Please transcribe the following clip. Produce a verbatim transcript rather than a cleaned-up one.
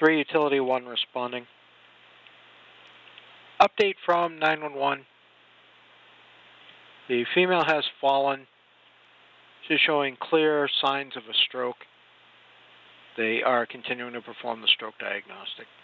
three Utility one responding. Update from nine one one. The female has fallen. She's showing clear signs of a stroke. They are continuing to perform the stroke diagnostic.